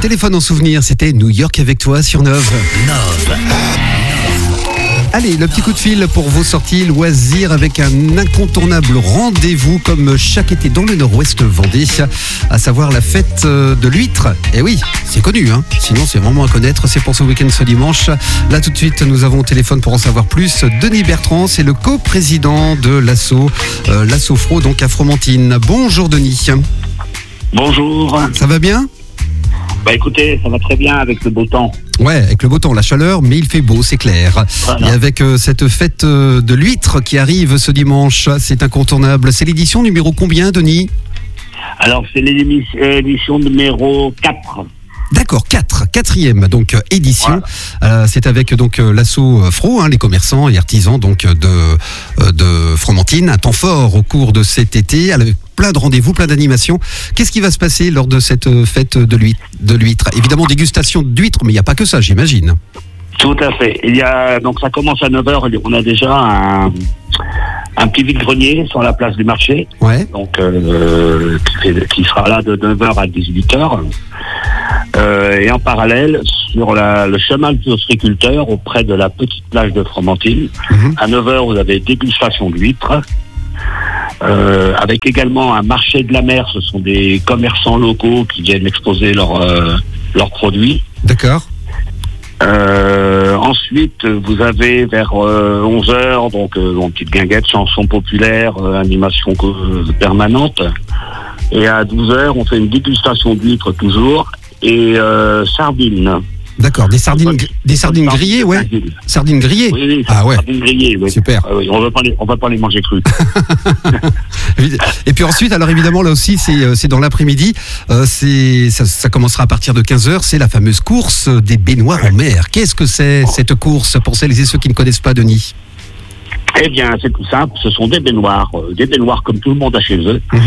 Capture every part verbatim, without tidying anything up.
Téléphone en souvenir, c'était New York avec toi sur Nove. Nove. Allez, le petit coup de fil pour vos sorties loisirs avec un incontournable rendez-vous comme chaque été dans le nord-ouest Vendée, à savoir la fête de l'huître. Et oui, c'est connu, hein. Sinon c'est vraiment à connaître, c'est pour ce week-end ce dimanche. Là tout de suite, nous avons au téléphone pour en savoir plus Denis Bertrand, c'est le coprésident de l'asso, euh, l'asso Fro, donc à Fromentine. Bonjour Denis. Bonjour. Ça va bien ? Bah écoutez, ça va très bien avec le beau temps. Ouais, avec le beau temps, la chaleur, mais il fait beau, c'est clair. Voilà. Et avec euh, cette fête euh, de l'huître qui arrive ce dimanche, c'est incontournable. C'est l'édition numéro combien, Denis ? Alors, c'est l'édition numéro quatre. D'accord, quatre, quatrième donc euh, édition. Voilà. Euh, c'est avec donc euh, l'asso Fro, hein, les commerçants et artisans donc de euh, de Fromentine. Un temps fort au cours de cet été, avec plein de rendez-vous, plein d'animations. Qu'est-ce qui va se passer lors de cette fête de l'huître, de l'huître ? Évidemment, dégustation d'huître, mais il n'y a pas que ça, j'imagine. Tout à fait. Il y a donc ça commence à neuf heures. On a déjà un un petit vide-grenier sur la place du marché. Ouais. Donc euh, qui, fait, qui sera là de neuf heures à dix-huit heures. Euh, et en parallèle, sur la, le chemin du ostréiculteur, auprès de la petite plage de Fromentine, mmh. à neuf heures, vous avez dégustation d'huîtres, euh, avec également un marché de la mer. Ce sont des commerçants locaux qui viennent exposer leurs euh, leurs produits. D'accord. Euh, ensuite, vous avez vers euh, onze heures, donc euh, une petite guinguette, chansons populaires, euh, animation euh, permanente. Et à douze heures, on fait une dégustation d'huîtres toujours. Et euh, sardines. D'accord, des sardines, des sardines grillées, ouais. Sardines grillées. Oui, oui, ah ouais. Sardines grillées, oui. Super. Ah, oui, on va pas les, on va pas les manger crus. Et puis ensuite, alors évidemment là aussi, c'est c'est dans l'après-midi. Euh, c'est ça, ça commencera à partir de quinze heures. C'est la fameuse course des baignoires en mer. Qu'est-ce que c'est cette course pour celles et ceux qui ne connaissent pas, Denis ? Eh bien, c'est tout simple. Ce sont des baignoires, euh, des baignoires comme tout le monde a chez eux, mmh.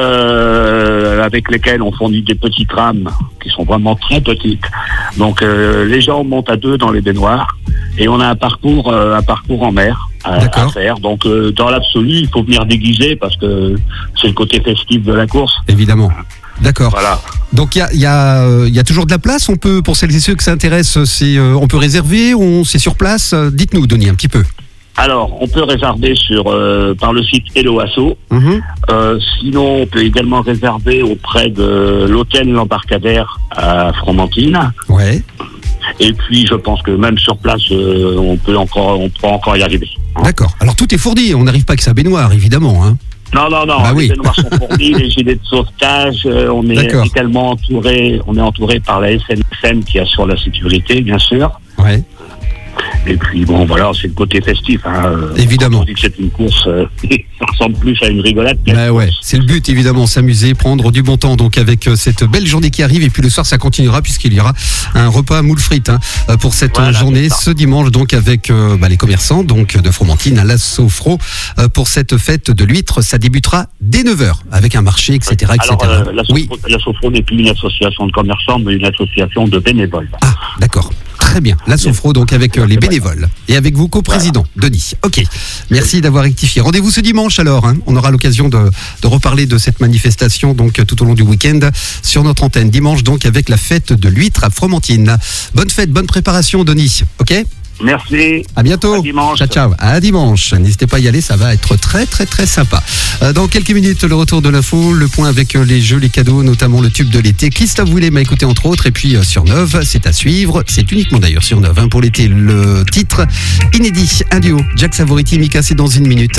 euh, avec lesquelles on fournit des petites rames qui sont vraiment très petites. Donc, euh, les gens montent à deux dans les baignoires et on a un parcours, euh, un parcours en mer à, à faire. Donc, euh, dans l'absolu, il faut venir déguiser parce que c'est le côté festif de la course. Évidemment. D'accord. Voilà. Donc il y a, y, a, euh, y a toujours de la place. On peut, pour celles et ceux que ça intéresse, c'est, euh, on peut réserver, on, c'est sur place. Dites-nous, Denis, un petit peu. Alors, on peut réserver sur euh, par le site Hello Asso. Mmh. Euh, sinon, on peut également réserver auprès de l'hôtel L'Embarcadère à Fromentine. Ouais. Et puis, je pense que même sur place, euh, on peut encore, on peut encore y arriver. Hein. D'accord. Alors tout est fourni. On n'arrive pas que sa baignoire, évidemment. Hein. Non, non, non. Bah les oui. baignoires sont fournies, les gilets de sauvetage. Euh, on est D'accord. également entouré. On est entouré par la S N F M qui assure la sécurité, bien sûr. Ouais. Et puis bon, voilà, c'est le côté festif. Hein. Évidemment. Quand on dit que c'est une course, euh, ça ressemble plus à une rigolade. Bah ouais, c'est le but évidemment, s'amuser, prendre du bon temps. Donc avec euh, cette belle journée qui arrive, et puis le soir ça continuera puisqu'il y aura un repas à moule frites hein, pour cette voilà, journée ce dimanche donc avec euh, bah, les commerçants donc de Fromentine à l'asso Fro euh, pour cette fête de l'huître. Ça débutera dès neuf heures avec un marché, et cetera, et cetera. Alors, euh, l'asso, oui. L'asso Fro n'est plus une association de commerçants, mais une association de bénévoles. Ah, d'accord. Très bien, l'asso Fro donc avec euh, les bénévoles et avec vous coprésident voilà. Denis. Ok, merci d'avoir rectifié. Rendez-vous ce dimanche alors, hein. On aura l'occasion de, de reparler de cette manifestation donc tout au long du week-end sur notre antenne. Dimanche donc avec la fête de l'huître à Fromentine. Bonne fête, bonne préparation Denis, ok ? Merci. À bientôt. À dimanche. Ciao, ciao. À dimanche. N'hésitez pas à y aller, ça va être très, très, très sympa. Dans quelques minutes, le retour de l'info, le point avec les jeux, les cadeaux, notamment le tube de l'été. Christophe Willem m'a écouté entre autres. Et puis sur Nove, c'est à suivre. C'est uniquement d'ailleurs sur Nove hein, pour l'été. Le titre inédit, un duo. Jack Savoretti, Mika, c'est dans une minute.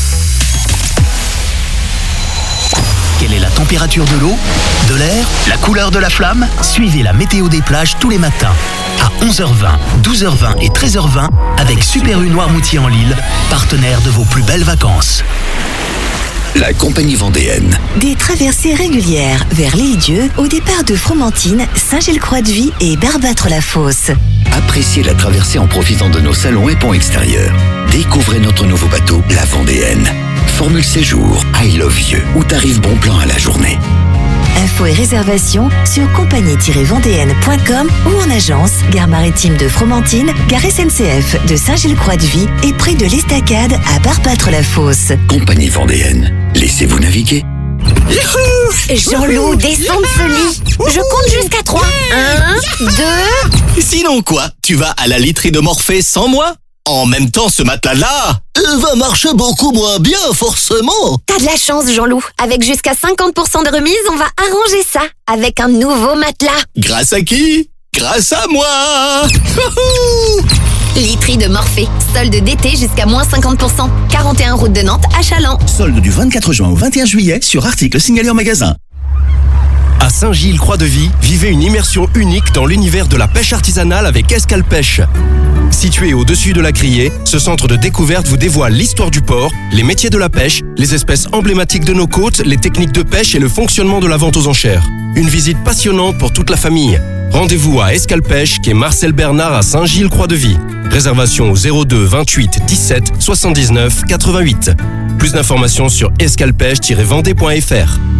Quelle est la température de l'eau, de l'air, la couleur de la flamme ? Suivez la météo des plages tous les matins à onze heures vingt, douze heures vingt et treize heures vingt avec Super U Noirmoutier en Lille, partenaire de vos plus belles vacances. La compagnie vendéenne. Des traversées régulières vers l'Île-Dieu au départ de Fromentine, Saint-Gilles-Croix-de-Vie et Barbâtre-la-Fosse. Appréciez la traversée en profitant de nos salons et ponts extérieurs. Découvrez notre nouveau bateau, la Vendéenne. Formule séjour, I love you, ou tarif bon plan à la journée. Infos et réservations sur compagnie tiret vendéenne point com ou en agence, gare maritime de Fromentine, gare S N C F de Saint-Gilles-Croix-de-Vie et près de l'Estacade à Barbâtre-la-Fosse. Compagnie vendéenne, laissez-vous naviguer. Jean-Loup, descends de ce lit. Je compte jusqu'à trois. Un, deux... Sinon quoi? Tu vas à la literie de Morphée sans moi? En même temps, ce matelas-là va marcher beaucoup moins bien, forcément. T'as de la chance, Jean-Loup. Avec jusqu'à cinquante pour cent de remise, on va arranger ça avec un nouveau matelas. Grâce à qui? Grâce à moi. Literie de Morphée. Solde d'été jusqu'à moins cinquante pour cent. quarante et un route de Nantes à Chaland. Solde du vingt-quatre juin au vingt et un juillet sur articles signalés en magasin. À Saint-Gilles-Croix-de-Vie, vivez une immersion unique dans l'univers de la pêche artisanale avec Escalpêche. Situé au-dessus de la Criée, ce centre de découverte vous dévoile l'histoire du port, les métiers de la pêche, les espèces emblématiques de nos côtes, les techniques de pêche et le fonctionnement de la vente aux enchères. Une visite passionnante pour toute la famille. Rendez-vous à Escalpêche, quai Marcel Bernard à Saint-Gilles-Croix-de-Vie. Réservation au zéro deux vingt-huit dix-sept soixante-dix-neuf quatre-vingt-huit. Plus d'informations sur escalpêche tiret vendée point f r.